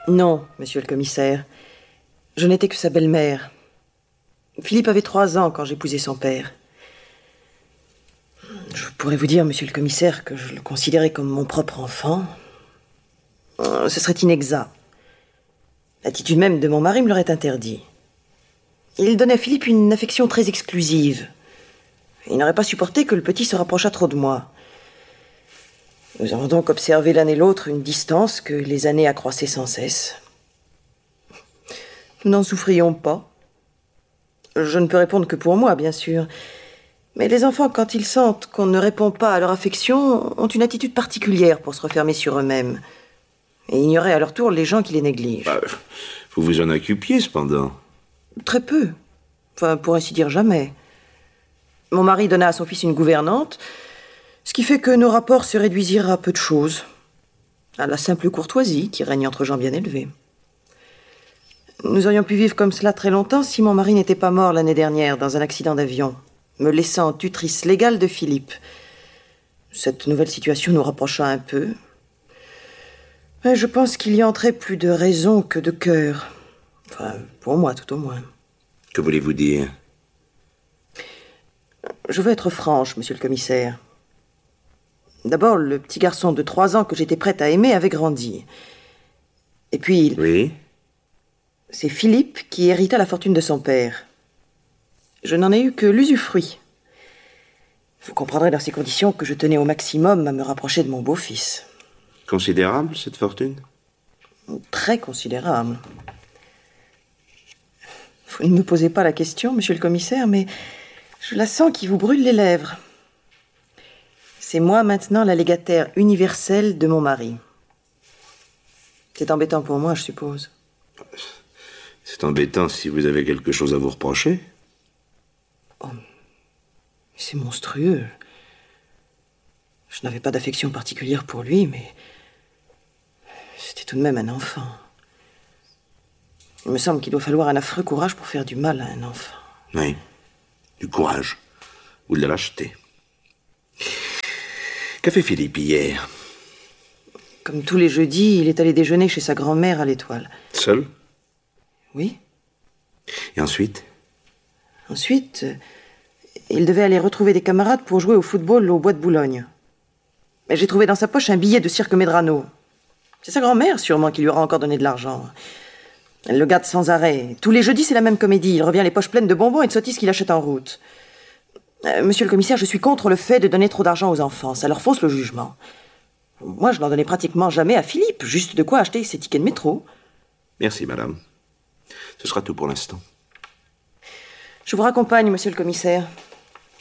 Non, monsieur le commissaire. Je n'étais que sa belle-mère. Philippe avait 3 ans quand j'épousai son père. Je pourrais vous dire, monsieur le commissaire, que je le considérais comme mon propre enfant. Ce serait inexact. L'attitude même de mon mari me l'aurait interdit. Il donnait à Philippe une affection très exclusive. Il n'aurait pas supporté que le petit se rapprochât trop de moi. Nous avons donc observé l'un et l'autre une distance que les années accroissaient sans cesse. Nous n'en souffrions pas. Je ne peux répondre que pour moi, bien sûr. Mais les enfants, quand ils sentent qu'on ne répond pas à leur affection, ont une attitude particulière pour se refermer sur eux-mêmes et ignorer à leur tour les gens qui les négligent. Vous vous en occupiez, cependant? Très peu. Enfin, pour ainsi dire, jamais. Mon mari donna à son fils une gouvernante, ce qui fait que nos rapports se réduisirent à peu de choses. À la simple courtoisie qui règne entre gens bien élevés. Nous aurions pu vivre comme cela très longtemps si mon mari n'était pas mort l'année dernière dans un accident d'avion, me laissant tutrice légale de Philippe. Cette nouvelle situation nous rapprocha un peu. Mais je pense qu'il y entrait plus de raison que de cœur. Enfin, pour moi, tout au moins. Que voulez-vous dire? Je veux être franche, monsieur le commissaire. D'abord, le petit garçon de 3 ans que j'étais prête à aimer avait grandi. Et puis... Oui? C'est Philippe qui hérita la fortune de son père. Je n'en ai eu que l'usufruit. Vous comprendrez dans ces conditions que je tenais au maximum à me rapprocher de mon beau-fils. Considérable, cette fortune? Très considérable. Vous ne me posez pas la question, monsieur le commissaire, mais je la sens qui vous brûle les lèvres. C'est moi maintenant la légataire universelle de mon mari. C'est embêtant pour moi, je suppose. C'est embêtant si vous avez quelque chose à vous reprocher. Oh, c'est monstrueux. Je n'avais pas d'affection particulière pour lui, mais c'était tout de même un enfant. Il me semble qu'il doit falloir un affreux courage pour faire du mal à un enfant. Oui, du courage. Ou de la lâcheté. Qu'a fait Philippe hier? Comme tous les jeudis, il est allé déjeuner chez sa grand-mère à l'Étoile. Seul? Oui. Et ensuite? Ensuite, il devait aller retrouver des camarades pour jouer au football au bois de Boulogne. Mais j'ai trouvé dans sa poche un billet de Cirque Medrano. C'est sa grand-mère, sûrement, qui lui aura encore donné de l'argent. Elle le gâte sans arrêt. Tous les jeudis, c'est la même comédie. Il revient les poches pleines de bonbons et de sottises qu'il achète en route. Monsieur le commissaire, je suis contre le fait de donner trop d'argent aux enfants. Ça leur fausse le jugement. Moi, je n'en donnais pratiquement jamais à Philippe. Juste de quoi acheter ses tickets de métro. Merci, madame. Ce sera tout pour l'instant. Je vous raccompagne, monsieur le commissaire.